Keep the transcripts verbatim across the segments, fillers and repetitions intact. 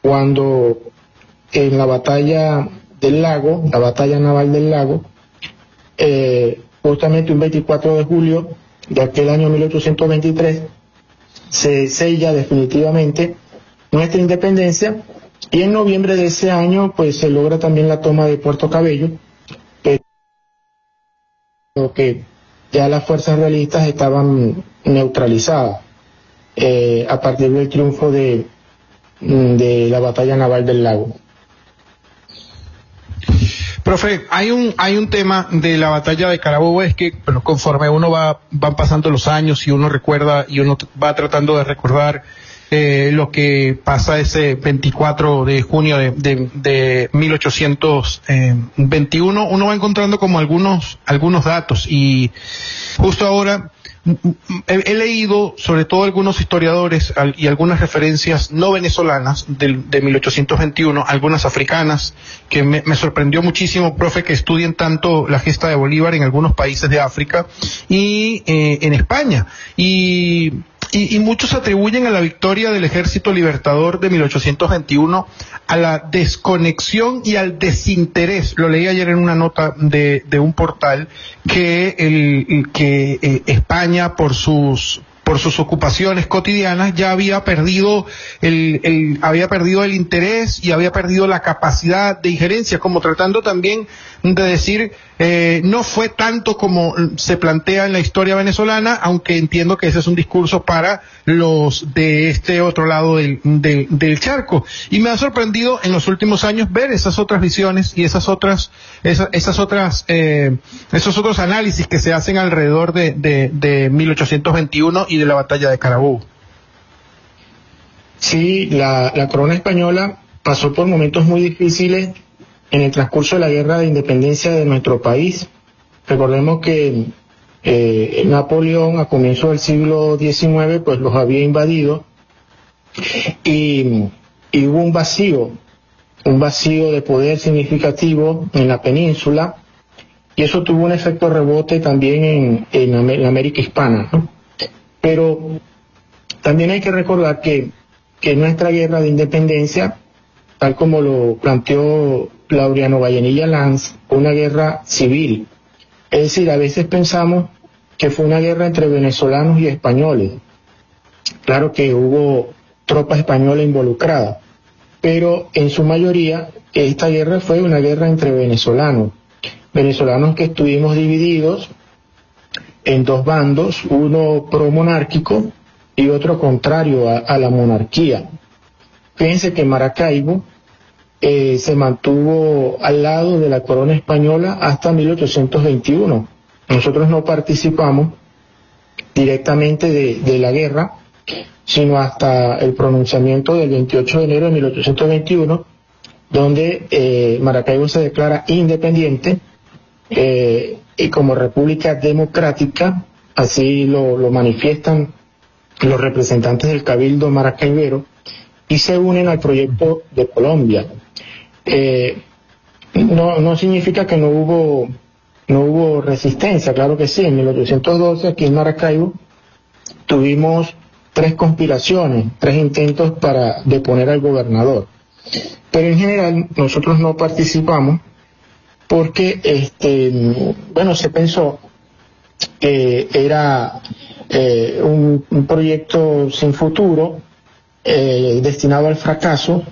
cuando en la batalla del Lago, la batalla naval del Lago, eh, justamente un veinticuatro de julio de aquel año mil ochocientos veintitrés, se sella definitivamente nuestra independencia, y en noviembre de ese año pues se logra también la toma de Puerto Cabello, pero que ya las fuerzas realistas estaban neutralizadas eh, a partir del triunfo de, de la batalla naval del Lago. Profe, hay un hay un tema de la batalla de Carabobo, es que bueno, conforme uno va van pasando los años y uno recuerda y uno va tratando de recordar eh, lo que pasa ese veinticuatro de junio de, de, de mil ochocientos veintiuno, uno va encontrando como algunos algunos datos, y justo ahora He, he leído sobre todo algunos historiadores al, y algunas referencias no venezolanas de, de mil ochocientos veintiuno, algunas africanas, que me, me sorprendió muchísimo, profe, que estudien tanto la gesta de Bolívar en algunos países de África y eh, en España. Y, y, y muchos atribuyen a la victoria del Ejército Libertador de mil ochocientos veintiuno a la desconexión y al desinterés. Lo leí ayer en una nota de, de un portal, que el que eh, España por sus por sus ocupaciones cotidianas ya había perdido el, el había perdido el interés y había perdido la capacidad de injerencia, como tratando también de decir eh, no fue tanto como se plantea en la historia venezolana, aunque entiendo que ese es un discurso para los de este otro lado del, del, del charco. Y me ha sorprendido en los últimos años ver esas otras visiones y esas otras esas, esas otras eh, esos otros análisis que se hacen alrededor de, de, de mil ochocientos veintiuno y de la batalla de Carabobo. Sí, la, la corona española pasó por momentos muy difíciles en el transcurso de la guerra de independencia de nuestro país. Recordemos que eh, Napoleón a comienzos del siglo diecinueve pues los había invadido, y, y hubo un vacío, un vacío de poder significativo en la península, y eso tuvo un efecto rebote también en, en América hispana, ¿no? Pero también hay que recordar que, que nuestra guerra de independencia, tal como lo planteó Laureano Vallenilla Lanz, fue una guerra civil. Es decir, a veces pensamos que fue una guerra entre venezolanos y españoles. Claro que hubo tropas españolas involucradas, pero en su mayoría esta guerra fue una guerra entre venezolanos. Venezolanos que estuvimos divididos en dos bandos, uno pro-monárquico y otro contrario a, a la monarquía. Fíjense que Maracaibo eh, se mantuvo al lado de la corona española hasta mil ochocientos veintiuno. Nosotros no participamos directamente de, de la guerra, sino hasta el pronunciamiento del veintiocho de enero de mil ochocientos veintiuno, donde eh, Maracaibo se declara independiente, eh, y como república democrática, así lo, lo manifiestan los representantes del Cabildo maracaibero, y se unen al proyecto de Colombia. Eh, no, no significa que no hubo, no hubo resistencia, claro que sí. En mil ochocientos doce aquí en Maracaibo tuvimos tres conspiraciones, tres intentos para deponer al gobernador. Pero en general nosotros no participamos porque, este, bueno, se pensó que era eh, un, un proyecto sin futuro, eh, destinado al fracaso,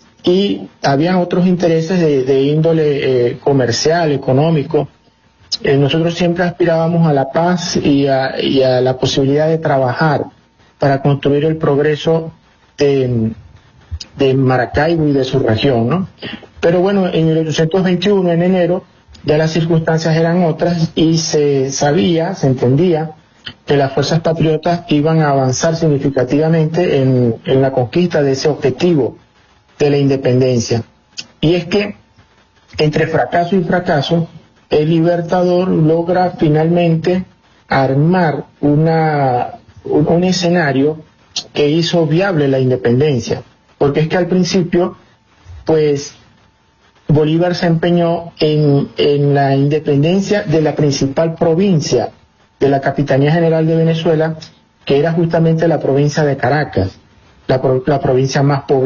y habían otros intereses de, de índole eh, comercial, económico. Eh, nosotros siempre aspirábamos a la paz y a, y a la posibilidad de trabajar para construir el progreso de, de Maracaibo y de su región, ¿no? Pero bueno, en mil ochocientos veintiuno, en enero, ya las circunstancias eran otras y se sabía, se entendía que las fuerzas patriotas iban a avanzar significativamente en, en la conquista de ese objetivo de la independencia. Y es que, entre fracaso y fracaso, el Libertador logra finalmente armar una, un, un escenario que hizo viable la independencia. Porque es que al principio, pues, Bolívar se empeñó en, en la independencia de la principal provincia de la Capitanía General de Venezuela, que era justamente la provincia de Caracas, la, la provincia más poblada.